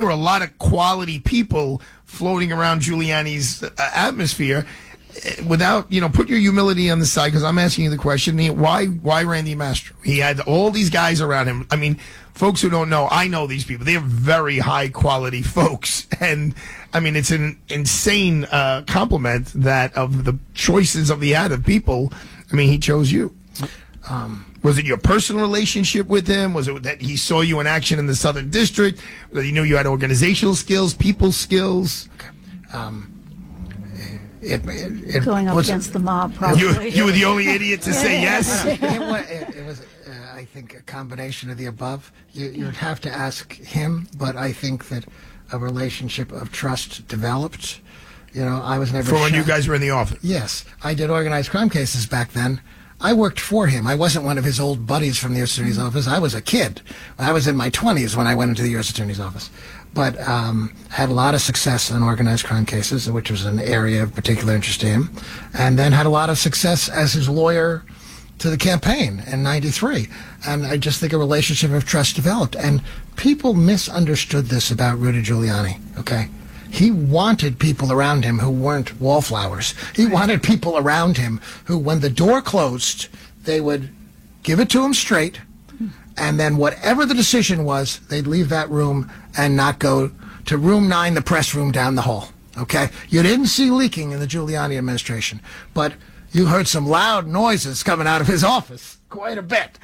were a lot of quality people floating around Giuliani's atmosphere. Without, put your humility on the side, because I'm asking you the question, why Randy Mastro? He had all these guys around him. I mean, folks who don't know, I know these people. They're very high-quality folks. And, I mean, it's an insane compliment that of the choices of the ad of people, I mean, he chose you. Was it your personal relationship with him? Was it that he saw you in action in the Southern District? That he knew you had organizational skills, people skills? Going up against the mob, probably. You were the only idiot to say yes? It was, I think, a combination of the above. You'd have to ask him, but I think that a relationship of trust developed. I was never... For when you guys were in the office? Yes. I did organized crime cases back then. I worked for him. I wasn't one of his old buddies from the U.S. Attorney's Office. I was a kid. I was in my 20s when I went into the U.S. Attorney's Office. But had a lot of success in organized crime cases, which was an area of particular interest to him. And then had a lot of success as his lawyer to the campaign in '93. And I just think a relationship of trust developed. And people misunderstood this about Rudy Giuliani, okay? He wanted people around him who weren't wallflowers. He wanted people around him who, when the door closed, they would give it to him straight, and then whatever the decision was, they'd leave that room and not go to room 9, the press room down the hall. Okay? You didn't see leaking in the Giuliani administration, but you heard some loud noises coming out of his office, quite a bit.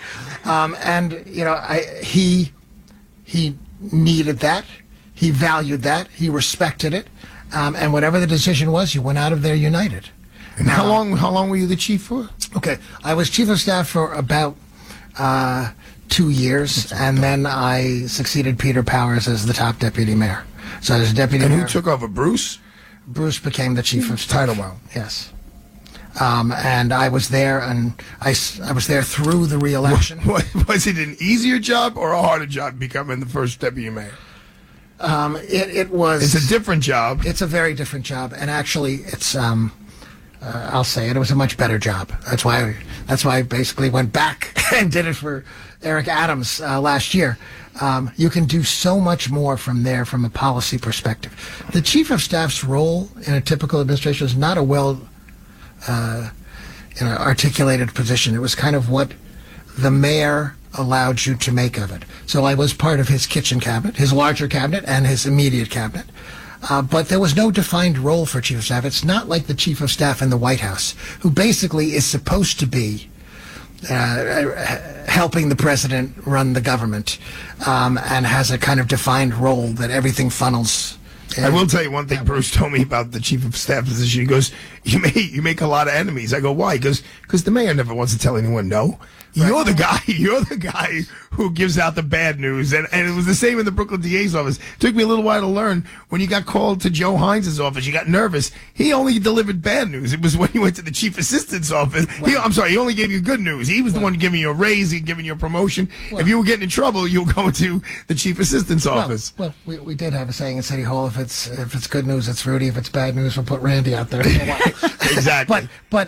He needed that. He valued that. He respected it. And whatever the decision was, you went out of there united. And how long were you the chief for? Okay. I was chief of staff for about 2 years, and then I succeeded Peter Powers as the top deputy mayor. So I was deputy mayor. And who took over, Bruce? Bruce became the chief of staff. Title. Yes. And I was there, and I was there through the re-election. Was it an easier job or a harder job becoming the first deputy mayor? It was. It's a different job. It's a very different job, and actually, it's. I'll say it was a much better job. That's why I basically went back and did it for Eric Adams last year. You can do so much more from there from a policy perspective. The chief of staff's role in a typical administration is not a well articulated position. It was kind of what the mayor allowed you to make of it. So I was part of his kitchen cabinet, his larger cabinet, and his immediate cabinet. But there was no defined role for chief of staff. It's not like the chief of staff in the White House, who basically is supposed to be helping the president run the government, and has a kind of defined role that everything funnels. I will tell you one thing Bruce told me about the chief of staff position. He goes, you make a lot of enemies. I go, why? He goes, because the mayor never wants to tell anyone no. Right. You're the guy who gives out the bad news. And it was the same in the Brooklyn DA's office. It took me a little while to learn. When you got called to Joe Hines' office, you got nervous. He only delivered bad news. It was when you went to the chief assistant's office. Right. He only gave you good news. He was the one giving you a raise, giving you a promotion. Well, if you were getting in trouble, you would go to the chief assistant's office. Well, we did have a saying in City Hall, if it's good news, it's Rudy. If it's bad news, we'll put Randy out there. Exactly. But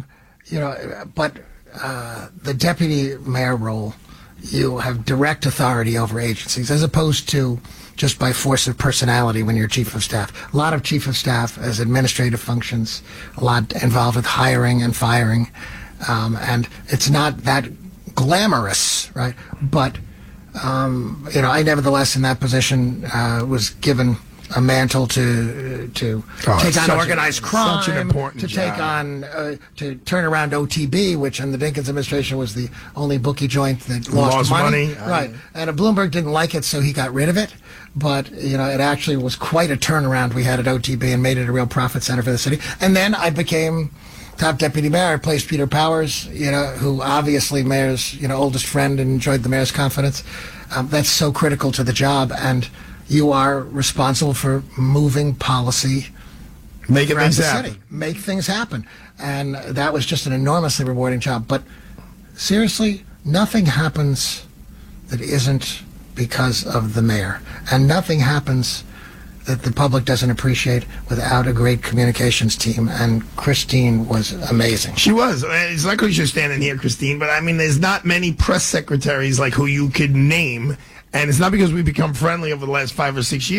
the deputy mayor role, you have direct authority over agencies, as opposed to just by force of personality when you're chief of staff. A lot of chief of staff as administrative functions, a lot involved with hiring and firing, and it's not that glamorous, right? But I nevertheless in that position was given a mantle to take on organized crime, such an important to take on to turn around OTB, which in the Dinkins administration was the only bookie joint that lost money. Right, and Bloomberg didn't like it, so he got rid of it. But it actually was quite a turnaround we had at OTB and made it a real profit center for the city. And then I became top deputy mayor. I replaced Peter Powers, who obviously mayor's oldest friend and enjoyed the mayor's confidence. That's so critical to the job, and you are responsible for moving policy, making things happen. Make things happen. And that was just an enormously rewarding job. But seriously, nothing happens that isn't because of the mayor. And nothing happens that the public doesn't appreciate without a great communications team. And Christine was amazing. She was. It's not because you're standing here, Christine, but I mean, there's not many press secretaries like who you could name. And it's not because we've become friendly over the last 5 or 6 years.